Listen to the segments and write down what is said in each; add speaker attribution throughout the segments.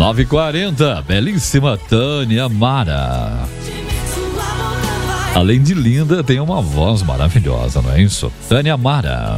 Speaker 1: 9h40, belíssima Tânia Mara. Além de linda, tem uma voz maravilhosa, não é isso? Tânia Mara,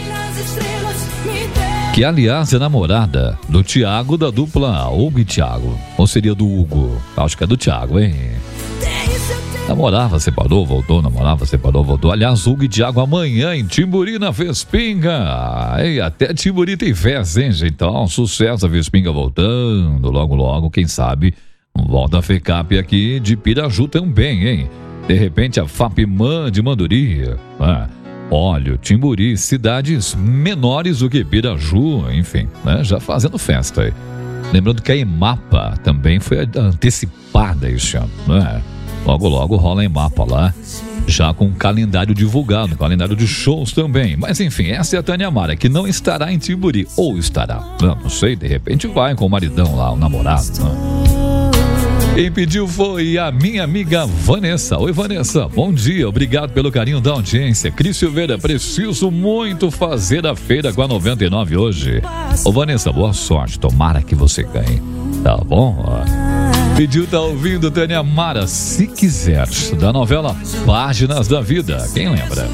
Speaker 1: que aliás é namorada do Thiago, da dupla Hugo e Thiago. Ou seria do Hugo? Acho que é do Thiago, hein? Namorava, separou, voltou, namorava, separou, voltou. Aliás, Hugo e Thiago amanhã em Timburi, na Vespinga. Ei, até Timburi tem festa, hein, gente? Então, sucesso, a Vespinga voltando. Logo, logo, quem sabe, volta a FECAP aqui de Piraju também, hein? De repente, a FAPMAN de Manduri. Olha, Timburi, cidades menores do que Piraju, enfim, né? Já fazendo festa aí. Lembrando que a EMAPA também foi antecipada este ano, né? Logo, logo rola a EMAPA lá, já com o calendário divulgado, calendário de shows também. Mas enfim, essa é a Tânia Mara, que não estará em Timburi, ou estará, não sei, de repente vai com o maridão lá, o namorado, né? Quem pediu foi a minha amiga Vanessa. Oi, Vanessa, bom dia, obrigado pelo carinho da audiência. Cris Silveira, preciso muito fazer a feira com a 99 hoje. Ô, Vanessa, boa sorte, tomara que você ganhe, tá bom? Pediu, tá ouvindo Tânia Mara, se quiser, da novela Páginas da Vida, quem lembra?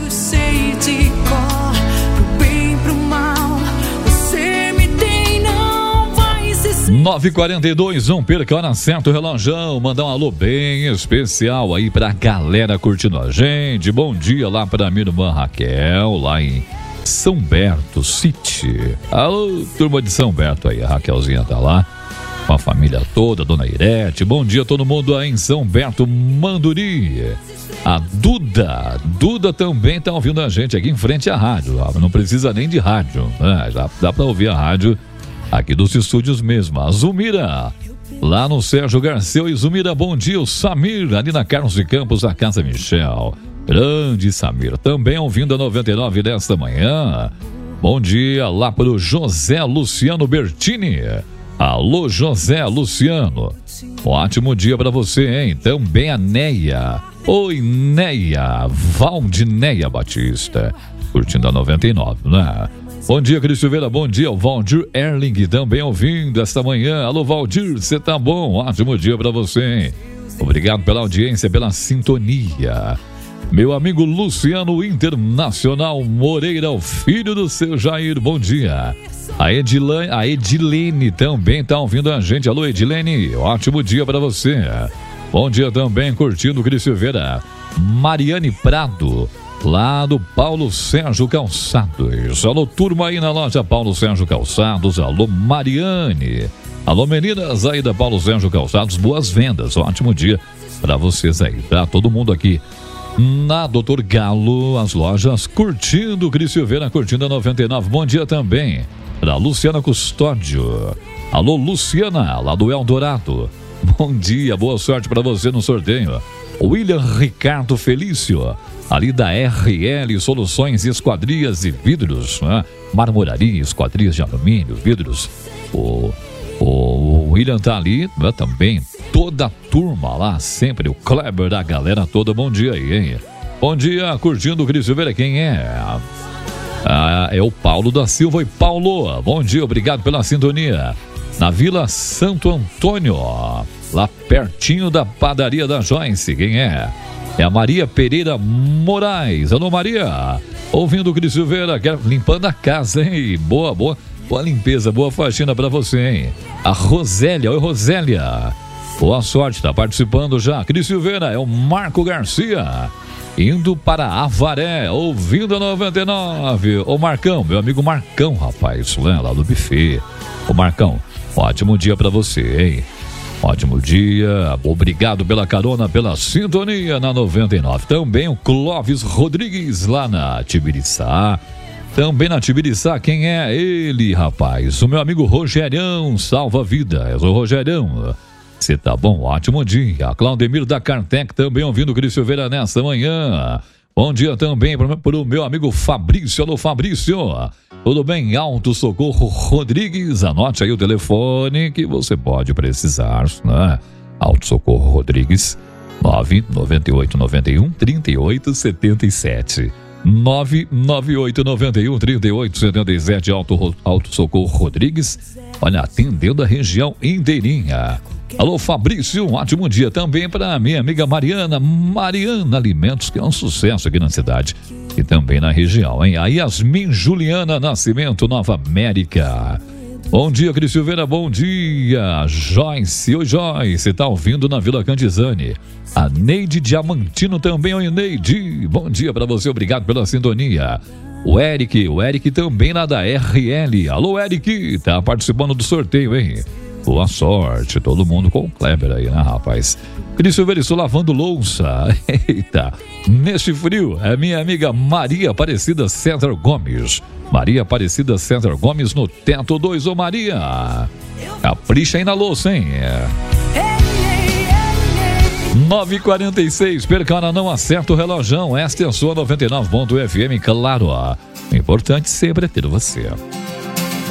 Speaker 1: 9h42, não perca a hora certa, o relógio. Mandar um alô bem especial aí pra galera curtindo a gente. Bom dia lá pra minha irmã Raquel, lá em São Berto City. Alô, turma de São Berto aí, a Raquelzinha tá lá com a família toda, dona Irete. Bom dia todo mundo aí em São Berto, Manduri. A Duda também tá ouvindo a gente aqui em frente à rádio. Não precisa nem de rádio, né? Já dá pra ouvir a rádio aqui dos estúdios mesmo. A Zumira, lá no Sérgio Garceu. E Zumira, bom dia. O Samir, ali na Carlos de Campos, a Casa Michel. Grande Samir, também ouvindo a 99 desta manhã. Bom dia lá para o José Luciano Bertini. Alô, José Luciano. Ótimo dia para você, hein? Também a Neia. Oi, Neia. Valdineia Batista. Curtindo a 99, né? Bom dia, Cris Silveira. Bom dia, o Valdir Erling, também ouvindo esta manhã. Alô, Valdir, você tá bom? Ótimo dia pra você, hein? Obrigado pela audiência, pela sintonia. Meu amigo Luciano Internacional Moreira, o filho do seu Jair, bom dia. A Edilene também tá ouvindo a gente. Alô, Edilene, ótimo dia pra você. Bom dia também, curtindo o Cris Silveira. Mariane Prado, lá do Paulo Sérgio Calçados. Alô, turma aí na loja Paulo Sérgio Calçados. Alô, Mariane. Alô, meninas aí da Paulo Sérgio Calçados. Boas vendas, ótimo dia pra vocês aí, tá? Todo mundo aqui na Doutor Galo, as lojas curtindo, Cris Silveira curtindo a 99. Bom dia também pra Luciana Custódio. Alô, Luciana, lá do Eldorado. Bom dia, boa sorte pra você no sorteio. William Ricardo Felício, ali da RL Soluções, Esquadrias e Vidros, né? Marmoraria, esquadrias de alumínio, vidros. O William tá ali, né? Também toda a turma lá, sempre o Kleber da galera toda. Bom dia aí, hein? Bom dia, curtindo o Cris Silveira, quem é? É o Paulo da Silva. E Paulo, bom dia, obrigado pela sintonia. Na Vila Santo Antônio, lá pertinho da padaria da Joyce, quem é? É a Maria Pereira Moraes. Alô, Maria, ouvindo o Cris Silveira, limpando a casa, hein? Boa limpeza, boa faxina pra você, hein? A Rosélia, oi, Rosélia, boa sorte, tá participando já. Cris Silveira, é o Marco Garcia, indo para Avaré, ouvindo a 99. Ô, Marcão, meu amigo Marcão, rapaz, lá do buffet. Ô, Marcão, ótimo dia pra você, hein? Ótimo dia, obrigado pela carona, pela sintonia na 99. Também o Clóvis Rodrigues, lá na Tibiriçá. Também na Tibiriçá, quem é ele, rapaz? O meu amigo Rogerão, salva vidas. O Rogerão, você tá bom? Ótimo dia. A Claudemir da Cartec também ouvindo o Cris Silveira nesta manhã. Bom dia também para o meu amigo Fabrício. Alô, Fabrício. Tudo bem? Alto Socorro Rodrigues. Anote aí o telefone que você pode precisar, né? Alto Socorro Rodrigues, 99891 3877. 998913877 Auto Socorro Rodrigues. Olha, atendendo a região inteirinha. Alô, Fabrício, um ótimo dia também para minha amiga Mariana Alimentos, que é um sucesso aqui na cidade e também na região, hein? A Yasmin Juliana Nascimento, Nova América. Bom dia, Cris Silveira, bom dia. Joyce, oi Joyce, tá ouvindo na Vila Candizane. A Neide Diamantino também, oi Neide, bom dia para você, obrigado pela sintonia. O Eric também lá da RL. Alô, Eric, tá participando do sorteio, hein? Boa sorte, todo mundo com o Kleber aí, né, rapaz? Cris Silveira, estou lavando louça. Eita, neste frio, é minha amiga Maria Aparecida César Gomes. Maria Aparecida César Gomes no Teto 2, ô Maria. Capricha aí na louça, hein? 9h46, Percana não acerta o relojão. Esta é a sua 99.fm, claro. O importante sempre é ter você.